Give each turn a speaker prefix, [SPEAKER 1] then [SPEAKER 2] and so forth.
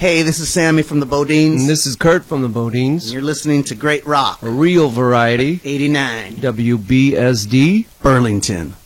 [SPEAKER 1] Hey, this is Sammy from the Bodines.
[SPEAKER 2] And this is Kurt from the
[SPEAKER 1] And
[SPEAKER 2] Bodines.
[SPEAKER 1] you're listening to Great Rock,
[SPEAKER 2] A real variety.
[SPEAKER 1] 89,
[SPEAKER 2] WBSD.
[SPEAKER 1] Burlington.